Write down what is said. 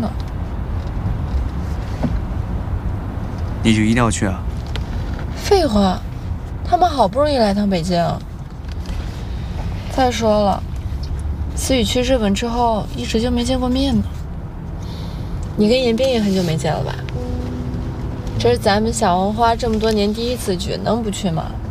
呢。 你就一定要去啊？ 废话，他们好不容易来趟北京。再说了，思雨去日本之后一直就没见过面呢。你跟严冰也很久没见了吧？这是咱们小红花这么多年第一次聚，能不去吗？